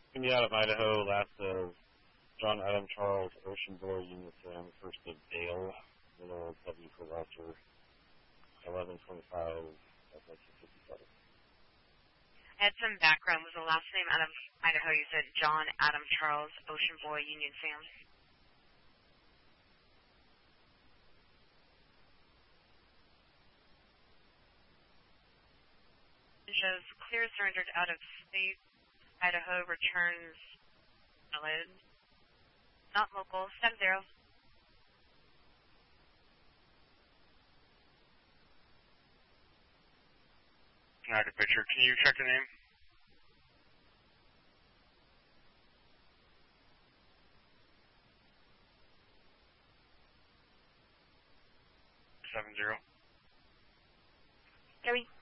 Me out of Idaho, last of John Adam Charles Ocean Boy Unit Sam, first of Dale, little W for Walter, 1125, that's 57. I had some background. Was the last name out of Idaho? You said John Adam Charles Ocean Boy Union Sam. It shows clear surrendered out of state. Idaho returns valid. Not local. 70. United picture. Can you check the name? Seven zero. Joey.